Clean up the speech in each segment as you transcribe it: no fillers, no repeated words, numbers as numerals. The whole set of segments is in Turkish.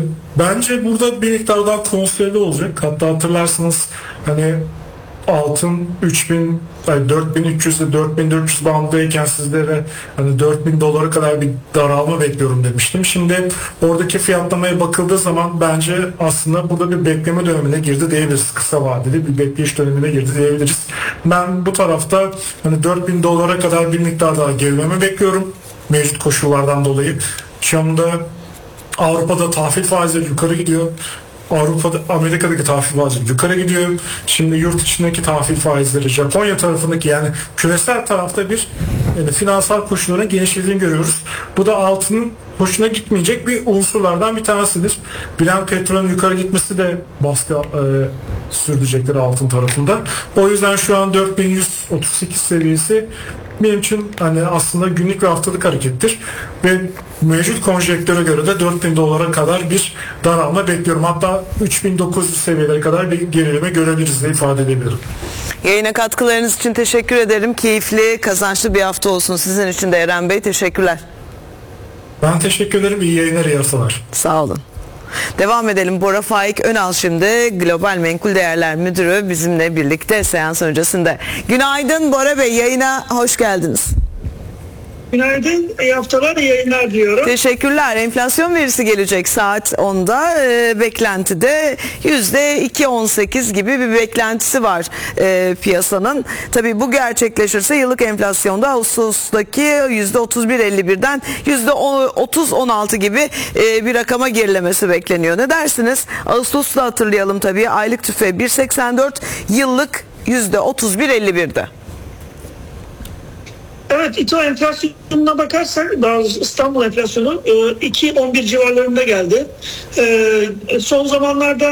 Bence burada bir miktar daha konsolide olacak. Hatta hatırlarsınız hani altın 3000 yani 4300 ile 4400 bandındayken sizlere hani 4000 dolara kadar bir daralma bekliyorum demiştim. Şimdi oradaki fiyatlamaya bakıldığı zaman bence aslında burada bir bekleme dönemine girdi diyebiliriz. Kısa vadeli bir bekleyiş dönemine girdi diyebiliriz. Ben bu tarafta hani 4000 dolara kadar bir miktar daha gerileme bekliyorum mevcut koşullardan dolayı. Şu anda Avrupa'da tahvil faizleri yukarı gidiyor. Amerika'daki tahvil faizleri yukarı gidiyor. Şimdi yurt içindeki tahvil faizleri, Japonya tarafındaki yani küresel tarafta bir finansal koşulların genişlediğini görüyoruz. Bu da altının hoşuna gitmeyecek bir unsurlardan bir tanesidir. Brent petrolün yukarı gitmesi de baskı sürdürecektir altın tarafında. O yüzden şu an 4138 seviyesi benim için hani aslında günlük ve haftalık harekettir ve mevcut konjektüre göre de 4000 dolara kadar bir daralma bekliyorum. Hatta 3900 seviyelere kadar bir gerileme görebiliriz diye ifade edebilirim. Yayına katkılarınız için teşekkür ederim. Keyifli, kazançlı bir hafta olsun sizin için de Eren Bey. Teşekkürler. Ben teşekkür ederim. İyi yayınlar, iyi haftalar. Sağ olun. Devam edelim. Bora Faik Önal şimdi Global Menkul Değerler Müdürü bizimle birlikte seans öncesinde. Günaydın Bora Bey, yayına hoş geldiniz. Günaydın, iyi haftalar, iyi yayınlar diyorum. Teşekkürler. Enflasyon verisi gelecek saat 10'da. Beklentide %2.18 gibi bir beklentisi var piyasanın. Tabii bu gerçekleşirse yıllık enflasyonda Ağustos'taki %31.51'den %30.16 gibi bir rakama gerilemesi bekleniyor. Ne dersiniz? Ağustos'ta hatırlayalım tabii. Aylık tüfe 1.84, yıllık %31.51'de. Evet, İTO enflasyonuna bakarsak, daha İstanbul enflasyonu 2.11 civarlarında geldi. Son zamanlarda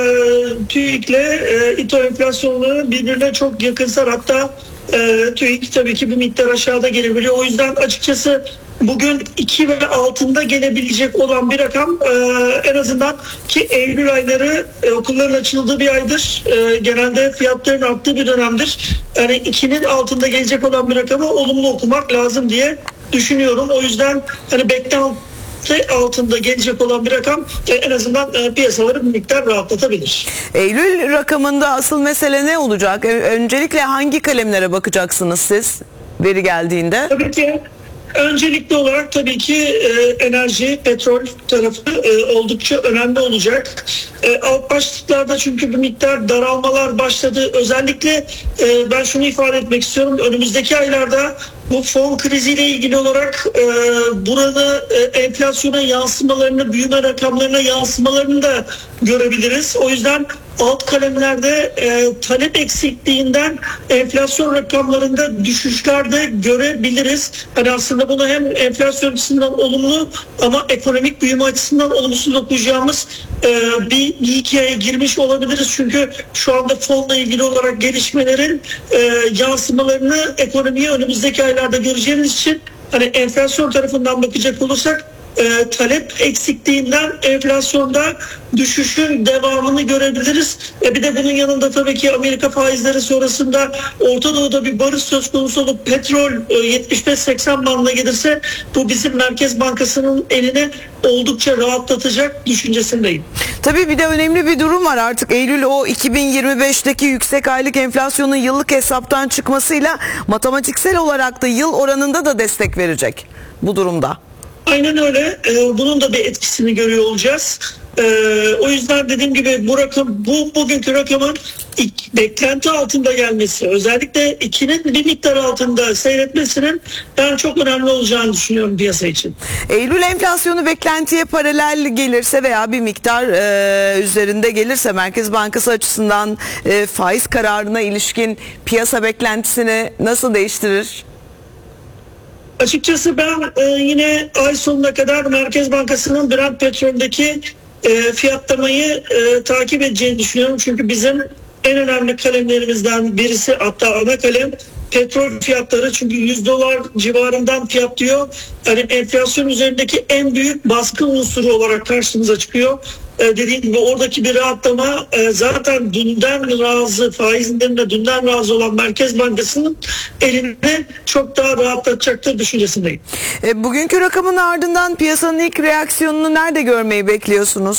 TÜİK'le İTO enflasyonu birbirine çok yakınsa, hatta TÜİK tabii ki bir miktar aşağıda gelebiliyor. O yüzden açıkçası bugün 2 ve altında gelebilecek olan bir rakam, en azından ki Eylül ayları okulların açıldığı bir aydır. Genelde fiyatların arttığı bir dönemdir. Yani 2'nin altında gelecek olan bir rakamı olumlu okumak lazım diye düşünüyorum. O yüzden hani beklenti altında gelecek olan bir rakam en azından piyasaları bir miktar rahatlatabilir. Eylül rakamında asıl mesele ne olacak? Öncelikle hangi kalemlere bakacaksınız siz veri geldiğinde? Tabii ki öncelikli olarak tabii ki enerji, petrol tarafı oldukça önemli olacak. Alt başlıklarda çünkü bir miktar daralmalar başladı. Özellikle ben şunu ifade etmek istiyorum. Önümüzdeki aylarda bu fon kriziyle ilgili olarak burada enflasyona yansımalarını, büyüme rakamlarına yansımalarını da görebiliriz. O yüzden alt kalemlerde talep eksikliğinden enflasyon rakamlarında düşüşler de görebiliriz. Hani aslında bunu hem enflasyon açısından olumlu ama ekonomik büyüme açısından olumsuz okuyacağımız bir hikayeye girmiş olabiliriz. Çünkü şu anda fonla ilgili olarak gelişmelerin yansımalarını ekonomiye önümüzdeki aylarda göreceğimiz için hani enflasyon tarafından bakacak olursak talep eksikliğinden enflasyonda düşüşün devamını görebiliriz. Bir de bunun yanında tabii ki Amerika faizleri sonrasında Orta Doğu'da bir barış söz konusu olup petrol 75-80 bandına gelirse bu bizim Merkez Bankası'nın elini oldukça rahatlatacak düşüncesindeyim. Tabii bir de önemli bir durum var artık. Eylül o 2025'teki yüksek aylık enflasyonun yıllık hesaptan çıkmasıyla matematiksel olarak da yıl oranında da destek verecek bu durumda. Aynen öyle. Bunun da bir etkisini görüyor olacağız. O yüzden dediğim gibi bugünkü rakamın beklenti altında gelmesi, özellikle 2'nin bir miktar altında seyretmesinin ben çok önemli olacağını düşünüyorum piyasa için. Eylül enflasyonu beklentiye paralel gelirse veya bir miktar üzerinde gelirse Merkez Bankası açısından faiz kararına ilişkin piyasa beklentisini nasıl değiştirir? Açıkçası ben yine ay sonuna kadar Merkez Bankası'nın Brent petroldeki fiyatlamayı takip edeceğini düşünüyorum. Çünkü bizim en önemli kalemlerimizden birisi, hatta ana kalem petrol fiyatları. Çünkü $100 civarından fiyatlıyor. Yani enflasyon üzerindeki en büyük baskı unsuru olarak karşımıza çıkıyor. Dediğim gibi oradaki bir rahatlama zaten dünden razı, faizinden de dünden razı olan Merkez Bankası'nın elini çok daha rahatlatacaktır düşüncesindeyim. Bugünkü rakamın ardından piyasanın ilk reaksiyonunu nerede görmeyi bekliyorsunuz?